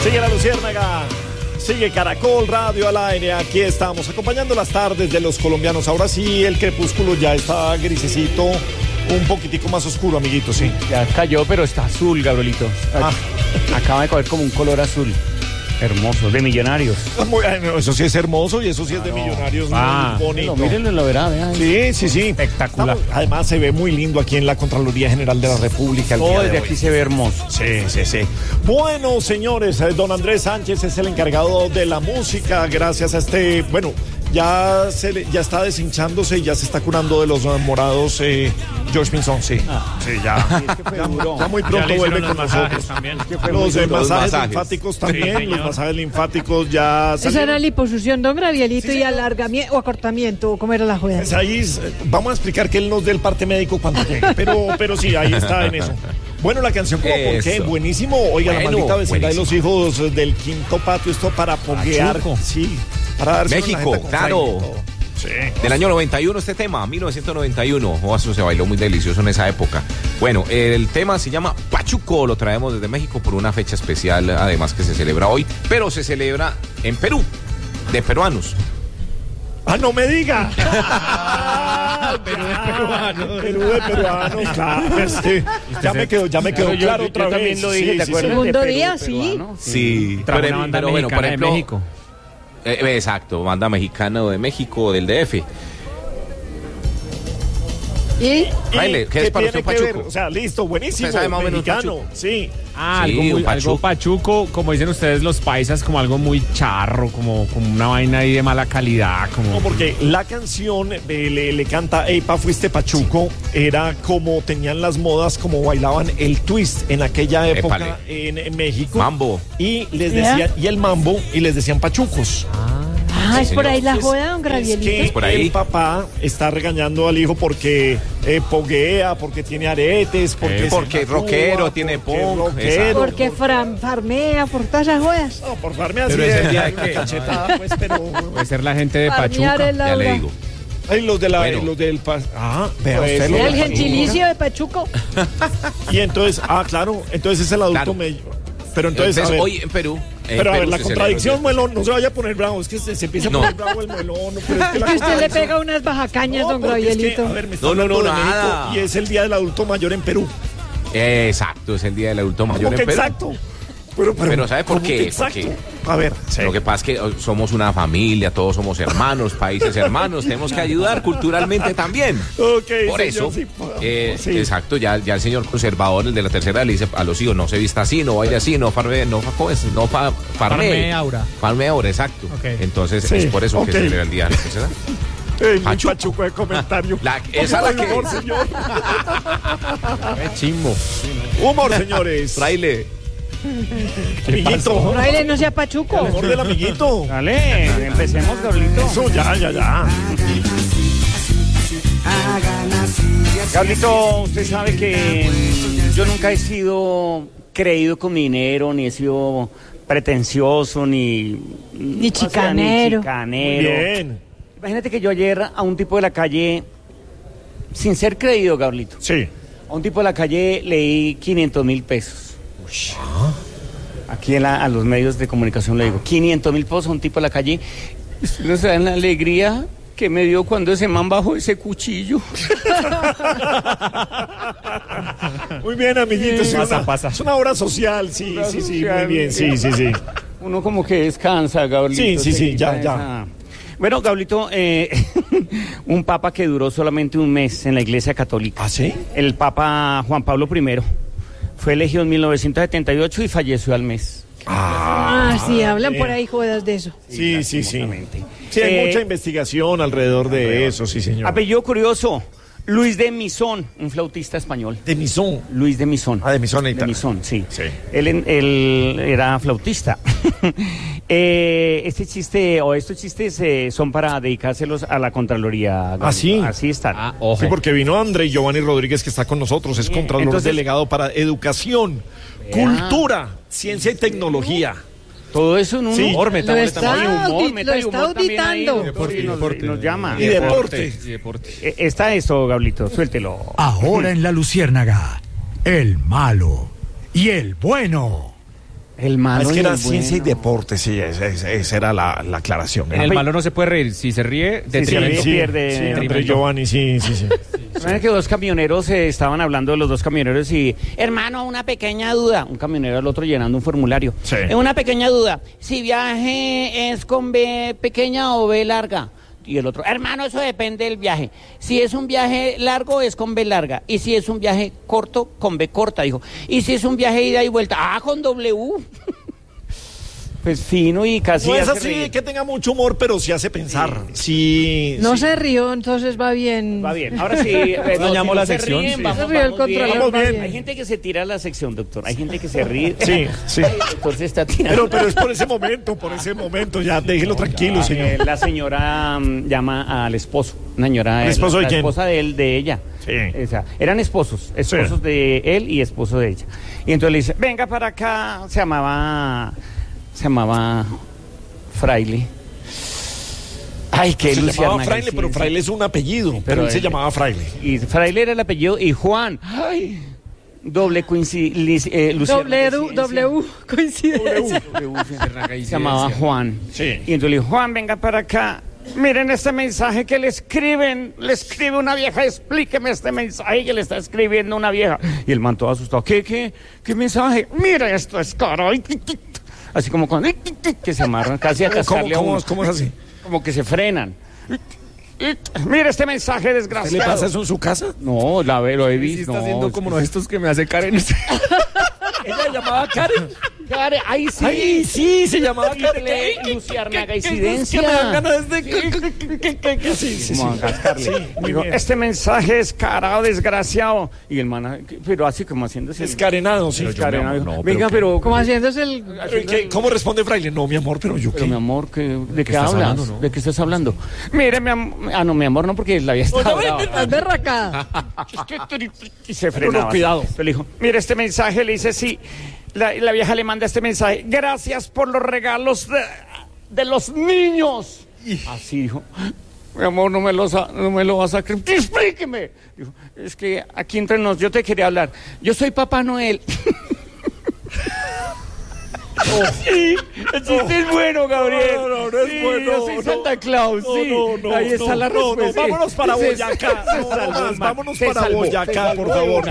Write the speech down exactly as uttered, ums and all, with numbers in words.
Sigue La Luciérnaga, sigue Caracol Radio al aire. Aquí estamos acompañando las tardes de los colombianos. Ahora sí, el crepúsculo ya está grisecito, un poquitico más oscuro, amiguito, sí. Ya cayó, pero está azul, Gabrielito. Ah. Acaba de coger como un color azul. Hermoso, de Millonarios. Bueno, eso sí es hermoso y eso sí es de Millonarios, ah, muy bonito. Mírenlo, lo verá, vean. Sí, sí, sí. Espectacular. Estamos, además se ve muy lindo aquí en la Contraloría General de la República. Todo desde de aquí se ve hermoso. Sí, sí, sí. Bueno, señores, don Andrés Sánchez es el encargado de la música, gracias a este, bueno, ya se ya está deshinchándose y ya se está curando de los morados eh, George Pinzón, sí. Ah. Sí, ya. Sí, es que fue ya, ya muy pronto ya vuelve con nosotros. También. Es que fue los, eh, masajes, los masajes linfáticos también, sí, los masajes linfáticos ya salieron. Esa era liposucción, don Gabrielito, sí, y alargamiento o acortamiento, ¿cómo era la juega? Pues ahí vamos a explicar que él nos dé el parte médico cuando llegue, pero, pero sí, ahí está en eso. Bueno, la canción como por qué, buenísimo. Oiga, bueno, la maldita vecindad de los hijos del quinto patio, esto para poguear. Sí. Para México, claro. Sí. Del año noventa y uno este tema, mil novecientos noventa y uno. Oh, eso se bailó muy delicioso en esa época. Bueno, el tema se llama Pachuco, lo traemos desde México por una fecha especial, además que se celebra hoy, pero se celebra en Perú, de peruanos. ¡Ah, no me diga! Perú de peruanos. Perú de peruanos, claro. Este, ya me quedó, ya me quedó yo, claro yo, otra yo vez. También lo dije, sí, ¿te sí, acuerdas? Segundo de día, Perú, sí. Peruano? Sí. Pero, pero bueno, por ejemplo, de México. Eh, exacto, banda mexicana de México, del D F. ¿Y? Baile, ¿qué, ¿qué es para usted Pachuco? O sea, listo, buenísimo, sabe más mexicano, sí. Ah, sí, algo, muy, pachuco. algo pachuco, como dicen ustedes los paisas, como algo muy charro, como, como una vaina ahí de mala calidad. Como... No, porque la canción eh, le, le canta Ey, pa, fuiste pachuco, era como tenían las modas, como bailaban el twist en aquella época en, en México. Mambo. Y les decían, ¿yeah? Y el mambo, y les decían pachucos. Ah. Ah, sí, es por ahí la joda, don Gabrielito. Es que por ahí. El papá está regañando al hijo porque eh, poguea, porque tiene aretes, porque, eh, porque es rockero, tiene punk, rockero, porque fran, farmea, por todas esas jodas. No, por farmea pero sí es el de, día de una cachetada, pues, pero... Puede ser la gente de Pachuca, ya le digo. Ay, los de la, bueno. los del pas, ah, vea pues, usted, el gentilicio de Pachuco. Y entonces, ah, claro, entonces es el adulto claro. medio. Pero entonces, entonces a ver, hoy en Perú. Pero en a ver, Perú la contradicción, Muelón, no se vaya a poner bravo, es que se, se empieza a poner no. bravo el Muelón. No, pero es que, es que usted le pega unas bajacañas, no, don Gabrielito. Es que, a ver, me está no, no, no, de nada. México y es el Día del Adulto Mayor en Perú. Exacto, es el Día del Adulto Mayor en Perú. Exacto. Pero, pero, pero ¿sabe por qué? Porque, a ver, sí. Lo que pasa es que somos una familia, todos somos hermanos, países hermanos, tenemos que ayudar culturalmente también. Okay, por señor, eso, sí, eh, sí. exacto, ya, ya el señor conservador, el de la tercera, le dice a los hijos, no se vista así, no baile así, no farme, no, no fa, farme. Farme aura. Farme aura, exacto. Okay. Entonces sí. es por eso okay. que se celebra el día de la tercera. Ey, pachuco. pachuco de comentario. La, esa la que humor, señor. Qué chimbo. Humor, señores. Fraile. Amiguito. Fraile, no sea pachuco. El humor del amiguito. Dale, empecemos, Gabrielito. Eso, ya, ya, ya. Gabrielito, usted sabe que yo nunca he sido creído con mi dinero, ni he sido pretencioso, ni... Ni chicanero. O sea, ni chicanero. Muy bien. Imagínate que yo ayer a un tipo de la calle, sin ser creído, Gabrielito. Sí. A un tipo de la calle leí quinientos mil pesos. ¿Ah? Aquí en la, a los medios de comunicación le digo, quinientos mil pesos a un tipo de la calle. No saben la alegría que me dio cuando ese man bajó ese cuchillo. Muy bien, amiguito. Sí, es, pasa, una, pasa. es una obra social, sí, obra sí, sí, social, muy bien, sí, sí, sí. Uno como que descansa, Gabrielito. Sí, sí, sí, ya, esa... ya. Bueno, Gabrielito, eh, un papa que duró solamente un mes en la Iglesia Católica. ¿Ah, sí? El Papa Juan Pablo primero. Fue elegido en mil novecientos setenta y ocho y falleció al mes. Ah, ah sí, hablan bien. por ahí jodas de eso. Sí, sí, sí. Sí, hay eh, mucha investigación alrededor de alrededor. eso, sí, señor. Apellido curioso, Luis de Misón, un flautista español. ¿De Misón? Luis de Misón. Ah, de Misón, de Misón, sí. sí. Él, él era flautista. eh, este chiste, o estos chistes eh, son para dedicárselos a la Contraloría. ¿Ah, sí? Así están. Ah, ojo. Sí, porque vino André Giovanni Rodríguez, que está con nosotros, es Contralor Entonces, delegado para Educación, vea. Cultura, Ciencia y Tecnología. Todo eso en un sí, humor, lo está, humor, lo está auditando. Deporte, nos, deporte, nos llama. Y deporte. Y deporte. Eh, está esto, Gablito, suéltelo. Ahora en La Luciérnaga, el malo y el bueno. El malo. Es que y era el ciencia y bueno. deporte, sí, esa, esa- esa era la, la aclaración. En el malo no se puede reír. Si se ríe, Sí, detrimento. sí, pierde. Sí, Andrés detrimento. Giovanni, sí, sí, sí. ¿Saben que dos camioneros eh, estaban hablando de los dos camioneros y, hermano, una pequeña duda? Un camionero al otro llenando un formulario. Sí. Eh, Una pequeña duda. Si viaje es con B pequeña o B larga. Y el otro, hermano, eso depende del viaje. Si es un viaje largo, es con B larga. Y si es un viaje corto, con B corta, dijo. Y si es un viaje ida y vuelta, ah, con W. Pues fino y casi No es hace así reír. que tenga mucho humor, pero sí hace pensar. Sí. No sí. se rió, entonces va bien. Va bien. Ahora sí. eh, No si llamó la se sección, ríen, sí. vamos, Se rió el vamos bien. controlador, Vamos va bien. Hay gente que se tira a la sección, doctor. Hay gente que se ríe. Sí, sí. El doctor se está tirando. Pero, pero es por ese momento, por ese momento. Ya déjelo tranquilo, Eh, señor. la señora mm, llama al esposo. Una señora. ¿El esposo de la quién? esposa de él, de ella. Sí. O sea, eran esposos. Esposos de él y esposo de ella. Y entonces le dice, venga para acá. Se llamaba. Se llamaba. Fraile. Ay, qué Se Luciana. llamaba Fraile, sí, pero sí. Fraile es un apellido. Pero, Pero él se él- llamaba Fraile. Y Fraile era el apellido. Y Juan. Ay. Doble coincidencia. Eh, Luciana, W, coincidencia. W, coincidencia. Se llamaba Juan. Sí. Y entonces le dijo, Juan, venga para acá. Miren este mensaje que le escriben. Le escribe una vieja. Explíqueme este mensaje que le está escribiendo una vieja. Y el man todo asustado. ¿Qué, qué, qué mensaje? Mira, esto es caro. Así como cuando que se amarran casi a ¿Cómo, cascarle a cómo, uno. cómo es así? Como que se frenan. Mira este mensaje ¿Qué le desgraciado. pasa eso en su casa? No, la ve, lo he Sí, visto. está no, haciendo es como que- los gestos que me hace Karen. Ella se llamaba Karen. Karen, ay, sí. Ay, sí, se llamaba Karen. Luciarnaga incidencia. Que me dan ganas de... Sí, sí, Como sí. a cascarle. Sí, muy Digo, bien. este mensaje es carado, desgraciado. Y el man, pero así como haciéndose. Descarenado, sí. Descarenado. No, Venga, pero pero. Como haciéndose el... ¿qué- qué- ¿Cómo responde Fraile? No, mi amor, pero yo Pero qué. mi amor, ¿qué- ¿de qué, estás hablas? hablando, no? ¿De qué estás hablando? Mire, mi amor. Ah, no, mi amor, no, porque la había estado. Estás berracada. Y se Pero no, frenaba. cuidado. Pero le dijo, mire este mensaje, le dice, sí. La, la vieja le manda este mensaje. Gracias por los regalos de, de los niños. Así dijo. Mi amor, no me, lo, sa- no me lo vas a creer. Explíqueme. Dijo, es que aquí entre nos, yo te quería hablar. Yo soy Papá Noel. Sí, el chiste es bueno, Gabriel. No, no, no es Sí, bueno, Yo soy no. Santa Claus, No, sí. no, no, Ahí está no, la no, no, respuesta. vámonos para Se- Boyacá. se No, salvó, más, man. vámonos Se para salvó, Boyacá, se por salvó. favor.